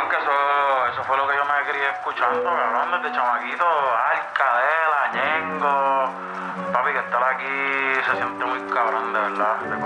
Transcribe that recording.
cabrón, que eso fue lo que yo me crié escuchando, cabrón, desde chamaquito, Alcadela, Ñengo. Papi, que estar aquí se siente muy cabrón, de verdad.